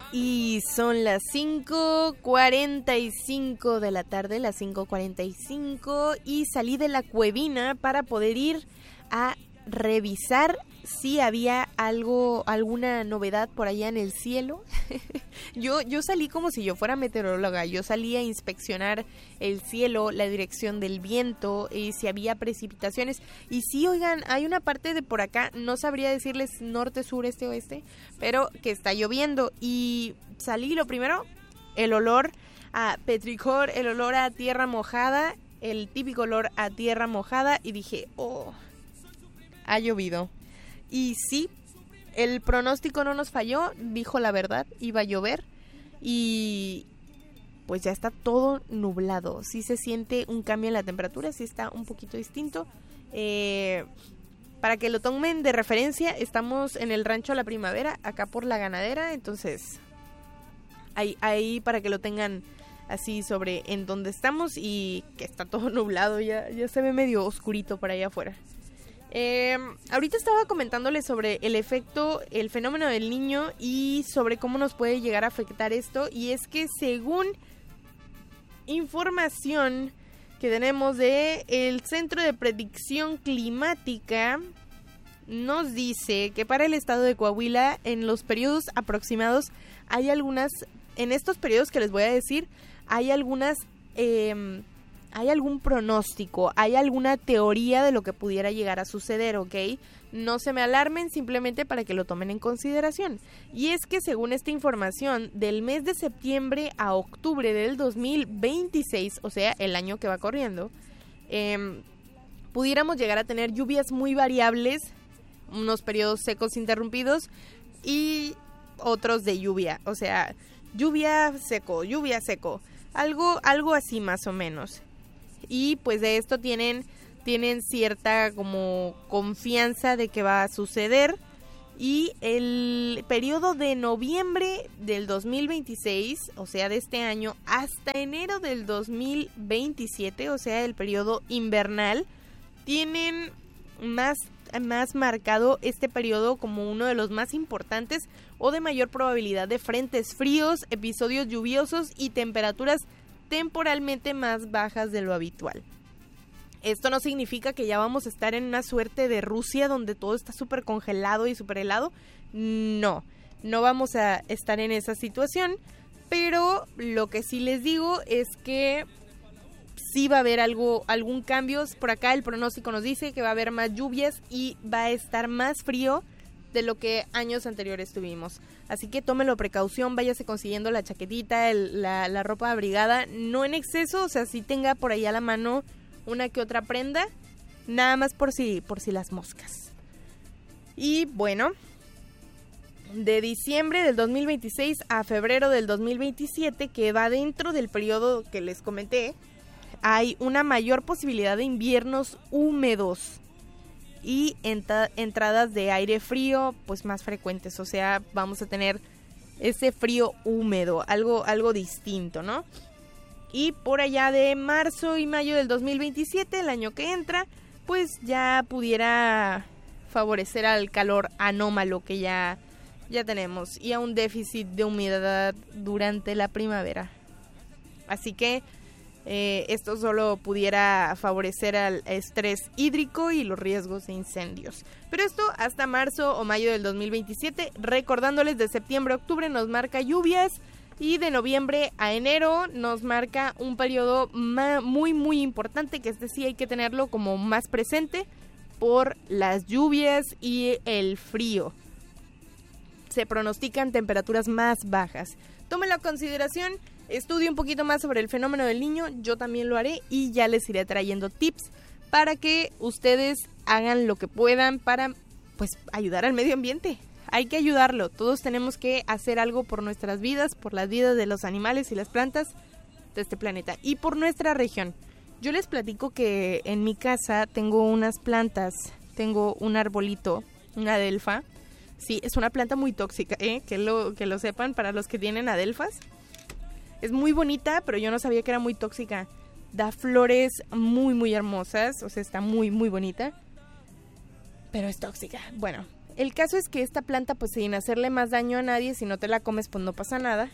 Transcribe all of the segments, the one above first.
Y son las 5:45 de la tarde, las 5:45, y salí de la cuevina para poder ir a revisar si había alguna novedad por allá en el cielo. Yo salí como si yo fuera meteoróloga. Yo salí a inspeccionar el cielo, la dirección del viento, y si había precipitaciones. Y sí, oigan, hay una parte de por acá, no sabría decirles norte, sur, este, oeste, pero que está lloviendo. Y salí, lo primero, el olor a petricor, el olor a tierra mojada, el típico olor a tierra mojada, y dije, oh, ha llovido. Y sí, el pronóstico no nos falló, dijo la verdad, iba a llover, y pues ya está todo nublado. Sí se siente un cambio en la temperatura, sí está un poquito distinto. Para que lo tomen de referencia, estamos en el Rancho La Primavera, acá por La Ganadera, entonces ahí para que lo tengan así sobre en donde estamos, y que está todo nublado, ya se ve medio oscurito por allá afuera. Ahorita estaba comentándoles sobre el fenómeno del Niño y sobre cómo nos puede llegar a afectar esto, y es que según información que tenemos de el Centro de Predicción Climática, nos dice que para el estado de Coahuila, en los periodos aproximados, en estos periodos que les voy a decir, hay algún pronóstico, hay alguna teoría de lo que pudiera llegar a suceder, ¿ok? No se me alarmen, simplemente para que lo tomen en consideración. Y es que según esta información, del mes de septiembre a octubre del 2026, o sea, el año que va corriendo, pudiéramos llegar a tener lluvias muy variables, unos periodos secos interrumpidos y otros de lluvia, o sea, lluvia seco, algo así más o menos. Y pues de esto tienen cierta como confianza de que va a suceder. Y el periodo de noviembre del 2026, o sea de este año, hasta enero del 2027, o sea el periodo invernal, tienen más marcado este periodo como uno de los más importantes o de mayor probabilidad de frentes fríos, episodios lluviosos y temperaturas temporalmente más bajas de lo habitual. Esto no significa que ya vamos a estar en una suerte de Rusia donde todo está súper congelado y súper helado. No vamos a estar en esa situación, pero lo que sí les digo es que sí va a haber algún cambio. Por acá el pronóstico nos dice que va a haber más lluvias y va a estar más frío de lo que años anteriores tuvimos. Así que tómenlo precaución, váyase consiguiendo la chaquetita, la ropa abrigada, no en exceso, o sea, sí tenga por ahí a la mano una que otra prenda, nada más por si las moscas. Y bueno, de diciembre del 2026 a febrero del 2027, que va dentro del periodo que les comenté, hay una mayor posibilidad de inviernos húmedos y entradas de aire frío pues más frecuentes, o sea, vamos a tener ese frío húmedo, algo distinto, ¿no? Y por allá de marzo y mayo del 2027, el año que entra, pues ya pudiera favorecer al calor anómalo que ya tenemos y a un déficit de humedad durante la primavera. Así que esto solo pudiera favorecer al estrés hídrico y los riesgos de incendios. Pero esto hasta marzo o mayo del 2027, recordándoles de septiembre a octubre nos marca lluvias y de noviembre a enero nos marca un periodo muy muy importante, que sí hay que tenerlo como más presente por las lluvias y el frío. Se pronostican temperaturas más bajas. Tómenlo a consideración. Estudie un poquito más sobre el fenómeno del Niño, yo también lo haré y ya les iré trayendo tips para que ustedes hagan lo que puedan para pues ayudar al medio ambiente. Hay que ayudarlo, todos tenemos que hacer algo por nuestras vidas, por las vidas de los animales y las plantas de este planeta y por nuestra región. Yo les platico que en mi casa tengo unas plantas, tengo un arbolito, una adelfa. Sí, es una planta muy tóxica, que lo sepan para los que tienen adelfas. Es muy bonita, pero yo no sabía que era muy tóxica. Da flores muy, muy hermosas. O sea, está muy, muy bonita. Pero es tóxica. Bueno, El caso es que esta planta, pues sin hacerle más daño a nadie, si no te la comes, pues no pasa nada.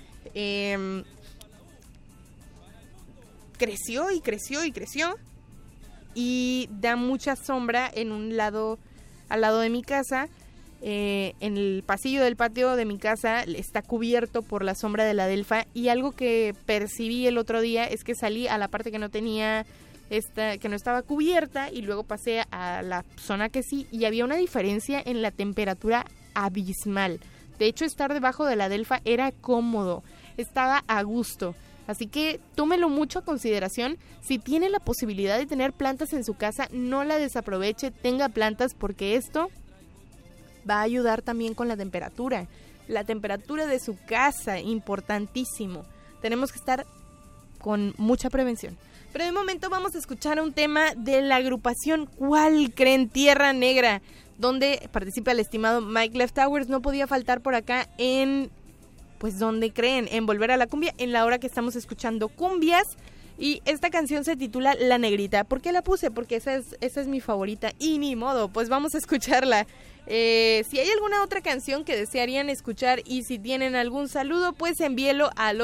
Creció y creció y creció. Y da mucha sombra en un lado, al lado de mi casa. En el pasillo del patio de mi casa está cubierto por la sombra de la adelfa. Y algo que percibí el otro día es que salí a la parte que no tenía... que no estaba cubierta, y luego pasé a la zona que sí, y había una diferencia en la temperatura abismal. De hecho, estar debajo de la adelfa era cómodo, estaba a gusto. Así que tómelo mucho a consideración. Si tiene la posibilidad de tener plantas en su casa, no la desaproveche, tenga plantas, porque esto va a ayudar también con la temperatura. La temperatura de su casa, importantísimo. Tenemos que estar con mucha prevención. Pero de momento vamos a escuchar un tema de la agrupación ¿Cuál creen? Tierra Negra, donde participa el estimado Mike Leftowers. No podía faltar por acá en, pues, ¿dónde creen? En Volver a la Cumbia, en la hora que estamos escuchando cumbias. Y esta canción se titula La Negrita. ¿Por qué la puse? Porque esa es mi favorita. Y ni modo, pues vamos a escucharla. Si hay alguna otra canción que desearían escuchar y si tienen algún saludo, pues envíelo al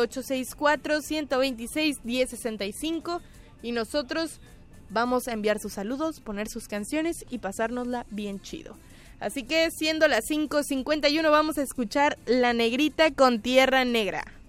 864-126-1065 y nosotros vamos a enviar sus saludos, poner sus canciones y pasárnosla bien chido. Así que siendo las 5:51 vamos a escuchar La Negrita con Tierra Negra.